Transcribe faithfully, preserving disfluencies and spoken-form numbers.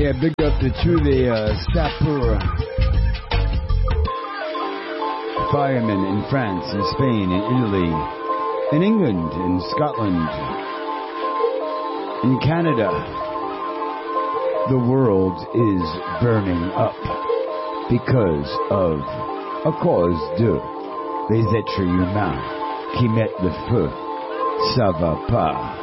Yeah, big up to tous les uh, sapeurs, firemen in France, in Spain, in Italy, in England, in Scotland, in Canada. The world is burning up because of, à cause de, les êtres humains qui mettent le feu. Ça va pas.